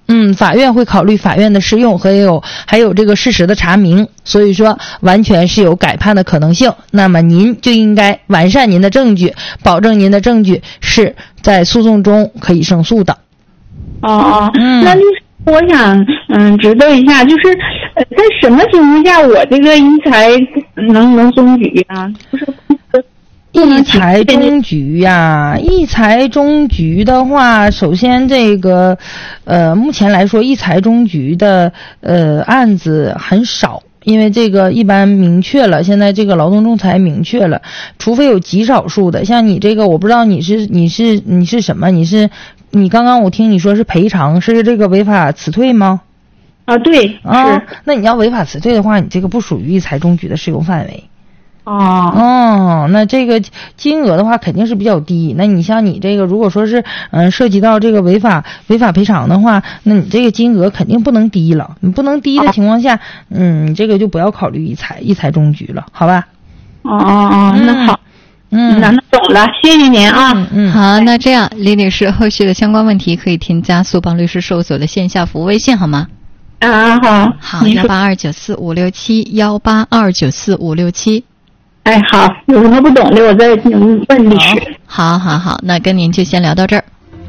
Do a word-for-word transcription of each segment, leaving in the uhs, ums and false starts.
嗯，法院会考虑法院的适用和有还有这个事实的查明，所以说完全是有改判的可能性。那么您就应该完善您的证据，保证您的证据是在诉讼中可以胜诉的。 哦哦，嗯，那律师，我想嗯知道一下，就是呃在什么情况下我这个一裁能能终局啊？就是一裁终局呀，一裁终局的话，首先这个，呃，目前来说，一裁终局的呃案子很少，因为这个一般明确了，现在这个劳动仲裁明确了，除非有极少数的，像你这个，我不知道你是你是你是什么，你是你刚刚我听你说是赔偿，是这个违法辞退吗？ 啊，对， 啊，那你要违法辞退的话，你这个不属于一裁终局的适用范围。 哦哦，那这个金额的话肯定是比较低。那你像你这个，如果说是嗯涉及到这个违法违法赔偿的话，那你这个金额肯定不能低了。你不能低的情况下，嗯，这个就不要考虑一裁一裁终局了，好吧？ 哦哦哦，那好，嗯，那懂了，谢谢您啊。 嗯嗯， 好，那这样，李女士后续的相关问题可以添加苏邦律师事务所的线下服务微信，好吗？ 啊，好， 好，幺八二九四五六七，幺八二九四五六七。 哎，好，有什么不懂的我再问律师。 好好好，那跟您就先聊到这儿。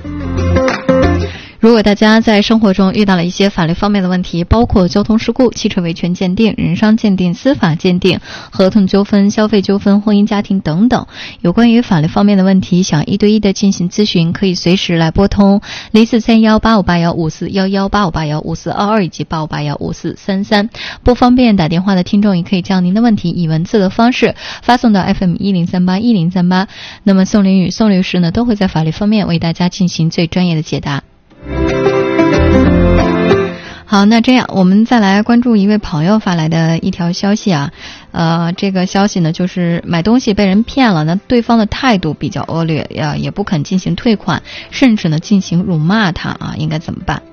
如果大家在生活中遇到了一些法律方面的问题，包括交通事故、汽车维权鉴定、人伤鉴定、司法鉴定、合同纠纷、消费纠纷、婚姻家庭等等，有关于法律方面的问题，想一对一的进行咨询，可以随时来拨通零四三幺八五八幺五四幺幺八五八幺五四二二以及八五八幺五四三三。不方便打电话的听众，也可以将您的问题以文字的方式发送到 F M 一零三八一零三八。那么宋林宇宋律师呢，都会在法律方面为大家进行最专业的解答。好，那这样我们再来关注一位朋友发来的一条消息啊，呃，这个消息呢就是买东西被人骗了，那对方的态度比较恶劣，呃，也不肯进行退款，甚至呢进行辱骂他啊，应该怎么办？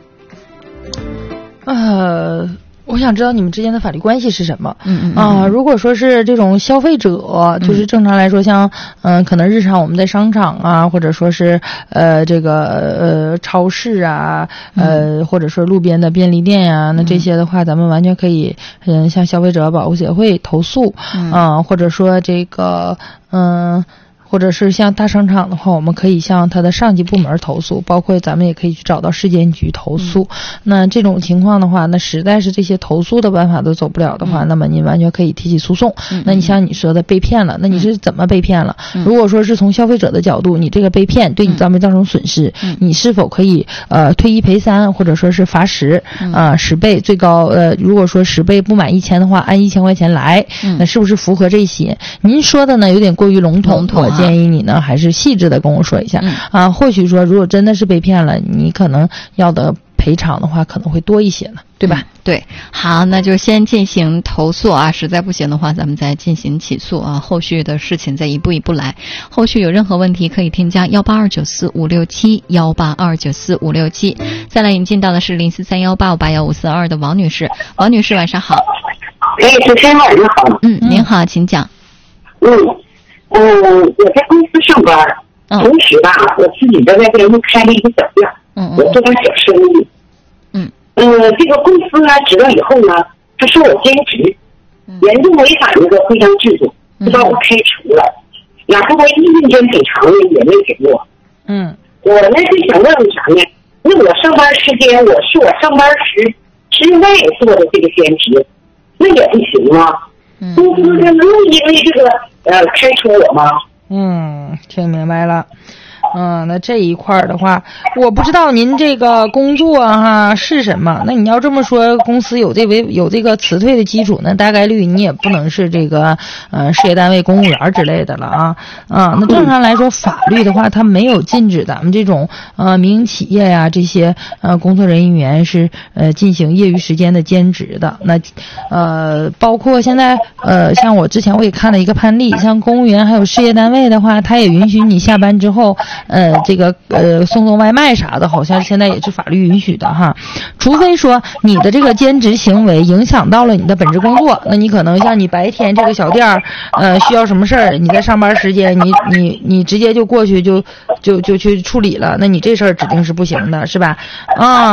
呃。我想知道你们之间的法律关系是什么？ 嗯嗯啊、呃，如果说是这种消费者，就是正常来说，像嗯、呃，可能日常我们在商场啊，或者说是呃这个呃超市啊，呃或者说路边的便利店呀、啊，那这些的话，咱们完全可以嗯向消费者保护协会投诉，嗯、呃，或者说这个嗯。呃或者是像大商场的话，我们可以向他的上级部门投诉，包括咱们也可以去找到市监局投诉。嗯、那这种情况的话，那实在是这些投诉的办法都走不了的话，嗯、那么您完全可以提起诉讼。嗯、那你像你说的被骗了，那你是怎么被骗了？嗯、如果说是从消费者的角度，你这个被骗对你造没造成损失，嗯、你是否可以呃退一赔三，或者说是罚十啊、呃、十倍最高呃如果说十倍不满一千的话，按一千块钱来，嗯、那是不是符合这些？您说的呢有点过于笼统，我建议你呢还是细致的跟我说一下、嗯、啊，或许说如果真的是被骗了，你可能要的赔偿的话可能会多一些呢，对吧？ 嗯、对，好，那就先进行投诉啊，实在不行的话咱们再进行起诉啊，后续的事情再一步一步来。后续有任何问题可以添加幺八二九四五六七幺八二九四五六七。再来引进到的是零四三幺八五八幺五四二的王女士，王女士晚上好。 哎，主持人晚上好。 嗯，您好，请讲。 嗯。嗯，我在公司上班，嗯、同时吧，我自己在外边又开了一个小店，嗯，我做点小生意， 嗯， 呃，这个公司呢，知道以后呢，他说我兼职，嗯、严重违反那个会商制度，就把我开除了，然后我一分钱赔偿呢也没给我， 嗯， 我呢就想问问啥呢？那我上班时间，我是我上班时之外做的这个兼职，那也不行吗？公司他能因为这个呃开除我吗？ 嗯，听明白了。嗯，那这一块的话，我不知道您这个工作哈是什么。那你要这么说，公司有这为有这个辞退的基础，那大概率你也不能是这个呃事业单位公务员之类的了啊啊。那正常来说，法律的话，它没有禁止咱们这种呃民营企业呀、啊、这些呃工作人员是呃进行业余时间的兼职的。那呃包括现在呃像我之前我也看了一个判例，像公务员还有事业单位的话，它也允许你下班之后。呃，这个呃送送外卖啥的，好像现在也是法律允许的哈，除非说你的这个兼职行为影响到了你的本职工作，那你可能像你白天这个小店儿，呃需要什么事儿，你在上班时间，你你你直接就过去就就就去处理了，那你这事儿指定是不行的，是吧？啊。